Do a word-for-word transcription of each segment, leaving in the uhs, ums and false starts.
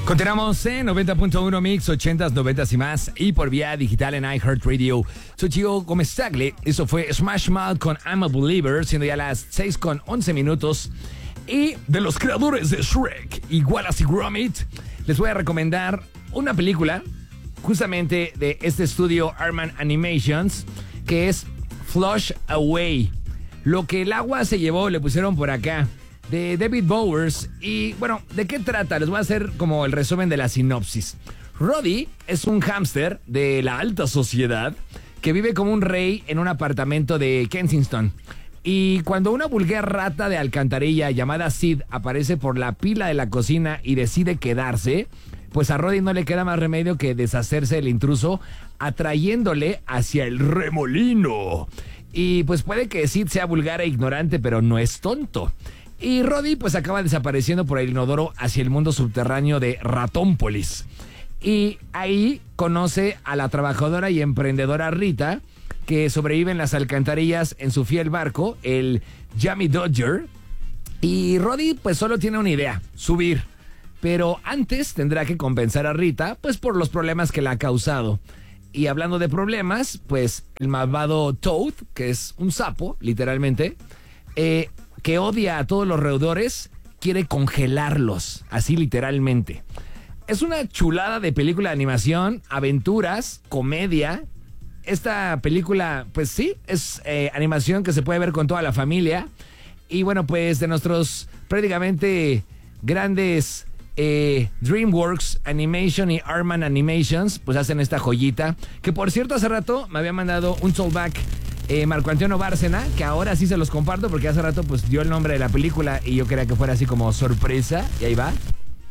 Continuamos en noventa punto uno Mix, ochentas, noventas y más, y por vía digital en iHeartRadio. Soy Gio Gómez Tagle. Eso fue Smash Mouth con I'm a Believer, siendo ya las seis con once minutos. Y de los creadores de Shrek y Wallace y Gromit, les voy a recomendar una película justamente de este estudio Arman Animations, que es Flush Away. Lo que el agua se llevó, le pusieron por acá, de David Bowers. Y bueno, ¿de qué trata? Les voy a hacer como el resumen de la sinopsis. Roddy es un hámster de la alta sociedad que vive como un rey en un apartamento de Kensington. Y cuando una vulgar rata de alcantarilla llamada Sid aparece por la pila de la cocina y decide quedarse, pues a Roddy no le queda más remedio que deshacerse del intruso, atrayéndole hacia el remolino. Y pues puede que Sid sea vulgar e ignorante, pero no es tonto. Y Roddy pues acaba desapareciendo por el inodoro hacia el mundo subterráneo de Ratónpolis. Y ahí conoce a la trabajadora y emprendedora Rita, que sobrevive en las alcantarillas en su fiel barco, el Jammy Dodger. Y Roddy pues solo tiene una idea: subir. Pero antes tendrá que compensar a Rita pues por los problemas que le ha causado. Y hablando de problemas, pues el malvado Toad, que es un sapo, literalmente, eh... que odia a todos los roedores, quiere congelarlos, así literalmente. Es una chulada de película de animación, aventuras, comedia. Esta película, pues sí, es eh, animación que se puede ver con toda la familia. Y bueno, pues de nuestros prácticamente grandes eh, DreamWorks Animation y Arman Animations, pues hacen esta joyita. Que por cierto, hace rato me había mandado un soulback Eh, Marco Antonio Bárcena, que ahora sí se los comparto porque hace rato pues dio el nombre de la película y yo quería que fuera así como sorpresa, y ahí va.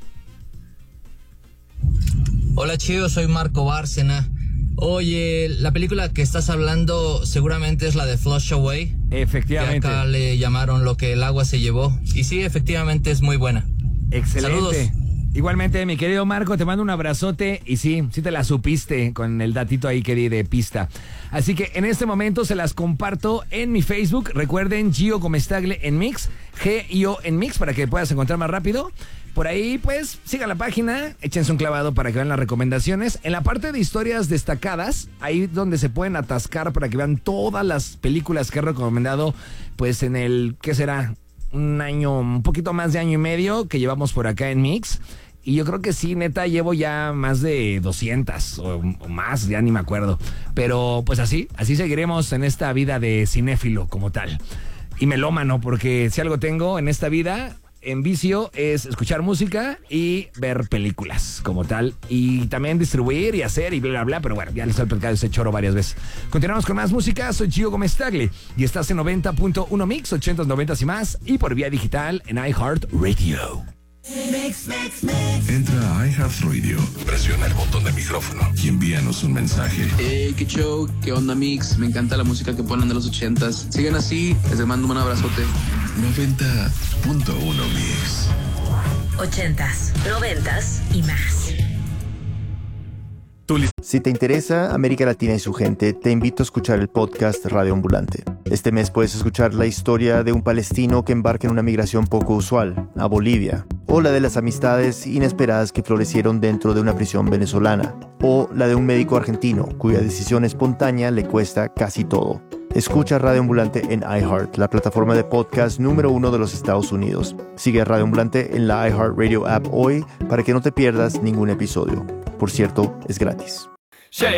Hola Chio, soy Marco Bárcena. Oye, la película que estás hablando seguramente es la de Flush Away. Efectivamente. Que acá le llamaron Lo que el agua se llevó. Y sí, efectivamente es muy buena. Excelente. Saludos. Igualmente, mi querido Marco, te mando un abrazote. Y sí, sí te la supiste con el datito ahí que di de pista. Así que en este momento se las comparto en mi Facebook. Recuerden, Gio Gómez Tagle en Mix, G I O en Mix, para que puedas encontrar más rápido. Por ahí, pues, sigan la página, échense un clavado para que vean las recomendaciones. En la parte de historias destacadas, ahí donde se pueden atascar para que vean todas las películas que he recomendado, pues en el, ¿qué será? Un año, un poquito más de año y medio que llevamos por acá en Mix. Y yo creo que sí, neta, llevo ya más de doscientas o, o más, ya ni me acuerdo. Pero pues así, así seguiremos en esta vida de cinéfilo como tal. Y melómano, porque si algo tengo en esta vida, en vicio, es escuchar música y ver películas como tal. Y también distribuir y hacer y bla, bla, bla. Pero bueno, ya les he platicado ese choro varias veces. Continuamos con más música. Soy Gio Gómez Tagle y estás en noventa punto uno Mix, ochentas, noventas y más. Y por vía digital en iHeartRadio. Mix, mix, mix. Entra a iHeartRadio, presiona el botón de micrófono y envíanos un mensaje. Hey, qué show, qué onda Mix, me encanta la música que ponen de los ochentas. Sigan así, les mando un abrazote. noventa punto uno Mix. Ochentas, noventas y más. Si te interesa América Latina y su gente, te invito a escuchar el podcast Radio Ambulante. Este mes puedes escuchar la historia de un palestino que embarca en una migración poco usual, a Bolivia, o la de las amistades inesperadas que florecieron dentro de una prisión venezolana, o la de un médico argentino cuya decisión espontánea le cuesta casi todo. Escucha Radio Ambulante en iHeart, la plataforma de podcast número uno de los Estados Unidos. Sigue a Radio Ambulante en la iHeartRadio app hoy para que no te pierdas ningún episodio. Por cierto, es gratis.